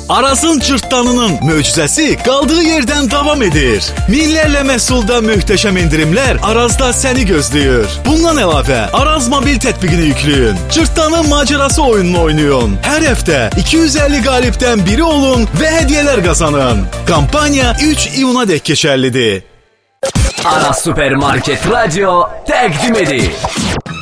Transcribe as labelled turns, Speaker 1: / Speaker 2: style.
Speaker 1: Arazın cırtdanının möcüzəsi qaldığı yerdən davam edir. Minlərlə məhsulda möhtəşəm endirimlər Arazda səni gözləyir. Bundan əlavə Araz mobil tətbiqini yükləyin. Cırtdanın macerası oyununu oynayın. Hər həftə 250 qalibdən biri olun və hədiyyələr qazanın. Kampaniya 3 iyuna dək keçərlidir.
Speaker 2: Aras Süpermarket Radyo təqdim edir.